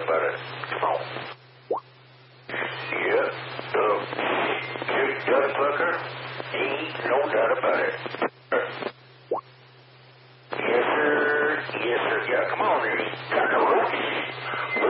about it. Come on. Yeah. Duck Plucker? Ain't no doubt about it. Yes, sir. Yes, sir. Yeah, come on, there. Got the roach.